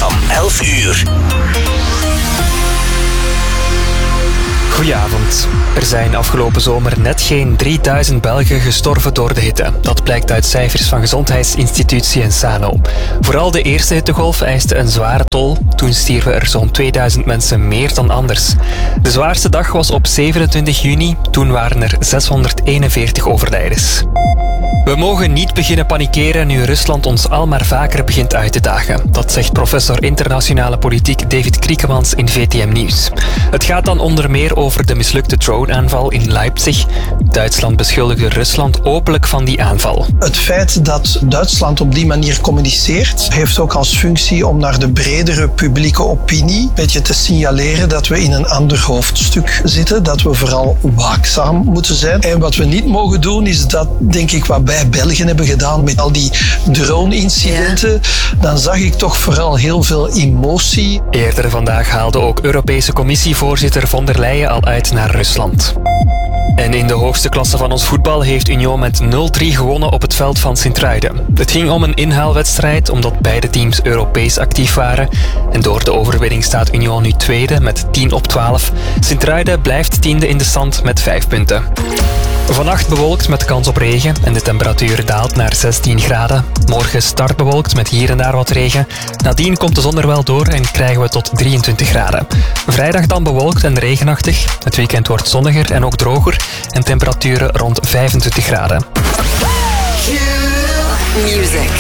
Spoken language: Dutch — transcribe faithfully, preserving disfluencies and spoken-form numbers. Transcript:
van elf uur. Goedenavond. Er zijn afgelopen zomer net geen drieduizend Belgen gestorven door de hitte. Dat blijkt uit cijfers van gezondheidsinstitutie Insano. Vooral de eerste hittegolf eiste een zware tol. Toen stierven er zo'n tweeduizend mensen meer dan anders. De zwaarste dag was op zevenentwintig juni. Toen waren er zeshonderdeenenveertig overlijdens. We mogen niet beginnen panikeren nu Rusland ons al maar vaker begint uit te dagen. Dat zegt professor internationale politiek David Kriekemans in V T M Nieuws. Het gaat dan onder meer over de mislukte droneaanval in Leipzig. Duitsland beschuldigde Rusland openlijk van die aanval. Het feit dat Duitsland op die manier communiceert, heeft ook als functie om naar de bredere publieke opinie een beetje te signaleren dat we in een ander hoofdstuk zitten, dat we vooral waakzaam moeten zijn. En wat we niet mogen doen is dat, denk ik, wat wij België hebben gedaan met al die drone-incidenten, ja. Dan zag ik toch vooral heel veel emotie. Eerder vandaag haalde ook Europese Commissievoorzitter von der Leyen al uit naar Rusland. En in de hoogste klasse van ons voetbal heeft Union met nul drie gewonnen op het veld van Sint-Truiden. Het ging om een inhaalwedstrijd omdat beide teams Europees actief waren. En door de overwinning staat Union nu tweede met tien op twaalf. Sint-Truiden blijft tiende in de stand met vijf punten. Vannacht bewolkt met kans op regen en de temperatuur daalt naar zestien graden. Morgen start bewolkt met hier en daar wat regen. Nadien komt de zon er wel door en krijgen we tot drieëntwintig graden. Vrijdag dan bewolkt en regenachtig. Het weekend wordt zonniger en ook droger en temperaturen rond vijfentwintig graden. Music.